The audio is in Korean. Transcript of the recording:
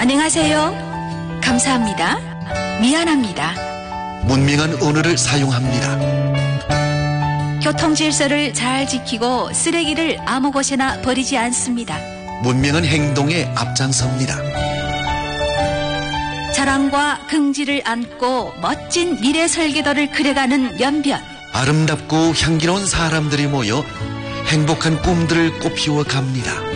안녕하세요. 감사합니다. 미안합니다. 문명한 언어를 사용합니다. 교통 질서를 잘 지키고 쓰레기를 아무 곳에나 버리지 않습니다. 문명한 행동에 앞장섭니다. 자랑과 긍지를 안고 멋진 미래 설계도를 그려가는 연변. 아름답고 향기로운 사람들이 모여 행복한 꿈들을 꽃피워 갑니다.